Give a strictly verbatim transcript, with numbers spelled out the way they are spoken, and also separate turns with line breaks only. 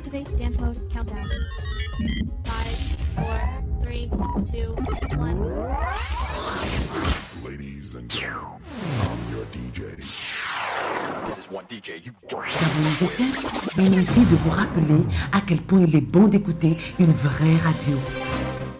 Activate dance mode countdown. Five, four, three, two, one.
Ladies and gentlemen, I'm your D J.
This is one D J you don't.
Nous avons une envie de vous rappeler à quel point il est bon d'écouter une vraie radio.